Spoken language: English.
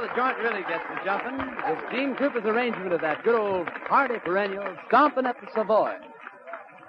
joint really gets to jumping, it's Gene Cooper's arrangement of that good old hearty perennial, Stompin' at the Savoy.